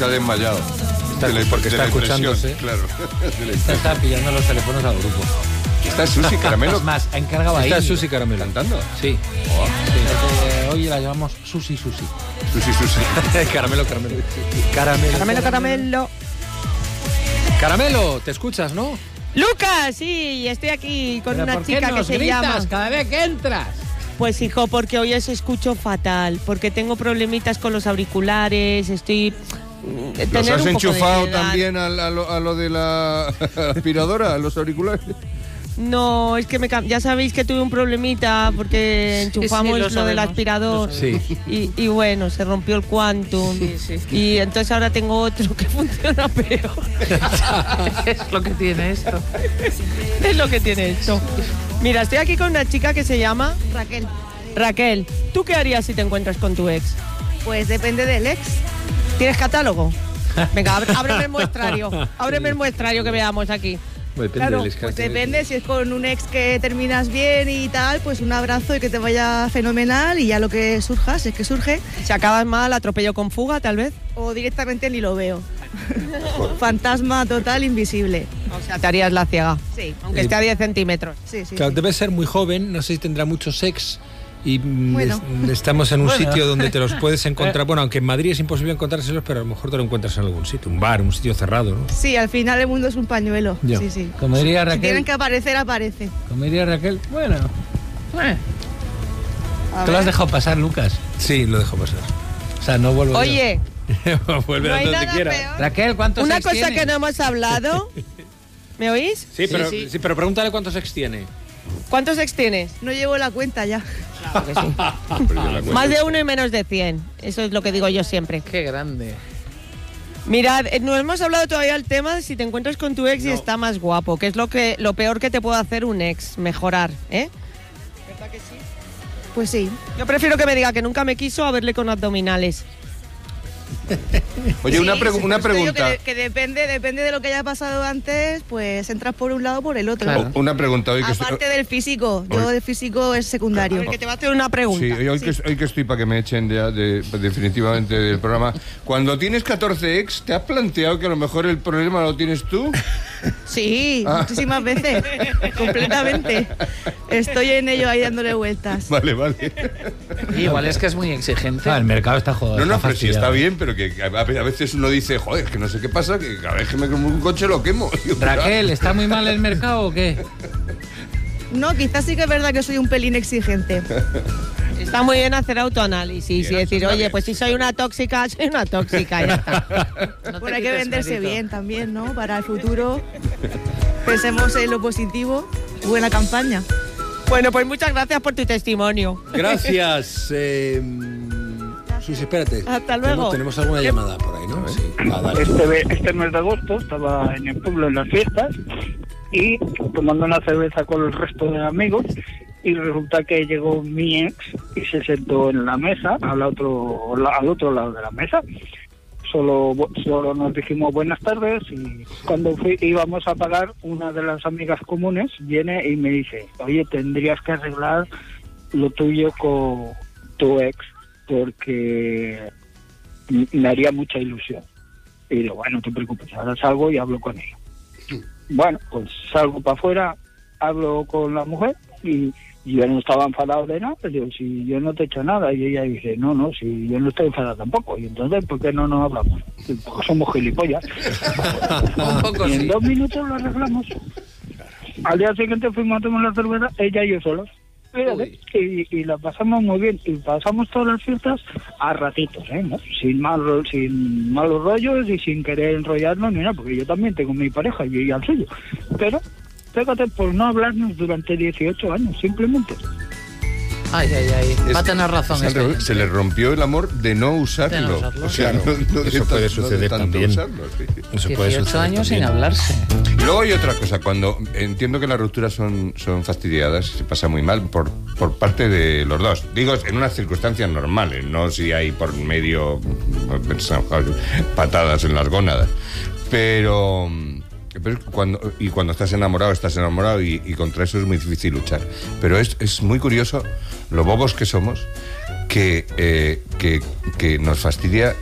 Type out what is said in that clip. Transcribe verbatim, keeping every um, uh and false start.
Se ha desmayado. Está, de la, porque de está la escuchándose. Claro. Está, está pillando los teléfonos al grupo. Está Susi Caramelo. Es más, ha encargado ahí. Está Susi Caramelo. ¿Cantando? Sí. Oh. Sí. Hoy la llamamos Susi Susi. Susi, Susi. Caramelo, caramelo. Caramelo. Caramelo, caramelo. Caramelo, te escuchas, ¿no? Lucas, sí, estoy aquí con ¿Pero una por qué chica que nos se gritas llama. cada vez que entras? Pues hijo, porque hoy os escucho fatal, porque tengo problemitas con los auriculares, estoy... ¿Los has enchufado también a, a, lo, a lo de la aspiradora, a los auriculares? No, es que me, ya sabéis que tuve un problemita porque enchufamos sí, lo, lo lo del sabemos, aspirador Sí. y, y bueno, se rompió el Quantum Sí, sí. y entonces ahora tengo otro que funciona peor. Es lo que tiene esto. Es lo que tiene esto. Mira, estoy aquí con una chica que se llama Raquel. Raquel. ¿Tú qué harías si te encuentras con tu ex? Pues depende del ex. ¿Tienes catálogo? Venga, abre- ábreme el muestrario. Ábreme el muestrario que veamos aquí. Depende Claro, del pues escante. depende. Si es con un ex que terminas bien y tal, pues un abrazo y que te vaya fenomenal y ya lo que surja, si es que surge, Si acabas mal, atropello con fuga, tal vez. o directamente ni lo veo. Fantasma total, invisible. O sea, te harías la ciega. Sí, Aunque Eh, esté a diez centímetros. sí, sí. Claro, sí. debe ser muy joven, no sé si tendrá mucho sex y mm, Bueno. es- estamos en un Bueno. sitio donde te los puedes encontrar. Bueno, aunque en Madrid es imposible encontrárselos, pero a lo mejor te lo encuentras en algún sitio, un bar, un sitio cerrado, ¿no? Sí, al final el mundo es un pañuelo. Ya. Sí, sí. Como diría Si Raquel. tienen que aparecer, aparece. Como diría Raquel. Bueno. eh, A Te lo has ver. dejado pasar, Lucas. Sí, lo dejo pasar. O sea, no vuelvo. Oye, Vuelve No a hay donde nada quiera. peor. Raquel, ¿cuántos una ex cosa tienes? que no hemos hablado. ¿Me oís? Sí, pero, Sí, sí. sí, pero pregúntale cuántos ex tiene. ¿Cuántos ex tienes? No llevo la cuenta ya. Más de uno y menos de cien. Eso es lo que digo yo siempre. Qué grande. Mirad, eh, no hemos hablado todavía del tema de si te encuentras con tu ex y está más guapo, que es lo que lo peor que te puede hacer un ex, mejorar, ¿eh? ¿Verdad que sí? Pues sí. Yo prefiero que me diga que nunca me quiso a verle con abdominales. Oye, Sí, una, pregu- sí, una pues te digo pregunta. Que, que depende, depende de lo que haya pasado antes, pues entras por un lado o por el otro. Claro. O- Una pregunta hoy que estoy... Aparte del físico, yo Hoy- el físico es A secundario. ver, que te va a hacer una pregunta. Sí, hoy, Que, hoy que estoy para que me echen de, de- definitivamente del programa. Cuando tienes catorce ex, ¿te has planteado que a lo mejor el problema lo tienes tú? Sí, Ah. muchísimas veces, completamente. Estoy en ello ahí dándole vueltas. Vale, vale. Y igual es que es muy exigente. Ah, el mercado está jodido. No, no, está pero sí fastidiado. está bien, pero que a, a veces uno dice, joder, que no sé qué pasa, que cada vez que me como un coche lo quemo. Digo, Raquel, ¿está muy mal el mercado o qué? No, quizás sí que es verdad que soy un pelín exigente. Está muy bien hacer autoanálisis Bien, y decir, está oye, bien. pues si soy una tóxica, soy una tóxica, ya está. No te Bueno, hay que quites venderse mérito. bien también, ¿no? Para el futuro. Pensemos en lo positivo. Buena campaña. Bueno, pues muchas gracias por tu testimonio. Gracias. Eh, Susi, espérate. Hasta luego. Tenemos, tenemos alguna llamada por ahí, ¿no? Sí. Va, dale. Este, ve- este mes de agosto estaba en el pueblo en las fiestas y tomando una cerveza con el resto de amigos y resulta que llegó mi ex y se sentó en la mesa al otro al otro lado de la mesa. Solo, solo nos dijimos buenas tardes y cuando fui, íbamos a pagar, una de las amigas comunes viene y me dice, oye, tendrías que arreglar lo tuyo con tu ex porque m- me haría mucha ilusión. Y digo, bueno, no te preocupes, ahora salgo y hablo con ella. Bueno, pues salgo para afuera, hablo con la mujer y, y yo no estaba enfadado de nada, digo, si yo no te he hecho nada. Y ella dice, no, no, si yo no estoy enfadado tampoco. Y entonces, ¿por qué no nos hablamos? Y, porque somos gilipollas. Un poco Y en sí. dos minutos lo arreglamos. Al día siguiente fuimos a tomar la cerveza, ella y yo solos. Fíjate, Y, y la pasamos muy bien. Y pasamos todas las fiestas a ratitos, ¿eh? ¿No? Sin, malos, sin malos rollos y sin querer enrollarnos ni nada, porque yo también tengo mi pareja y ella el suyo. Pero, fíjate, por no hablarnos durante dieciocho años, simplemente. Ay, ay, ay. Va a tener razón. Es al este. revés, se le rompió el amor de no usarlo. De no usarlo. O sea, Claro, no- no de eso tan- puede no de suceder tanto también. usarlo, sí. Eso puede dieciocho suceder años sin también. hablarse. Y luego hay otra cosa, cuando entiendo que las rupturas son, son fastidiadas, se pasa muy mal por, por parte de los dos. Digo, en unas circunstancias normales, no si hay por medio patadas en las gónadas. Pero, pero cuando, y cuando estás enamorado, estás enamorado y, y contra eso es muy difícil luchar. Pero es, es muy curioso lo bobos que somos, que, eh, que, que nos fastidia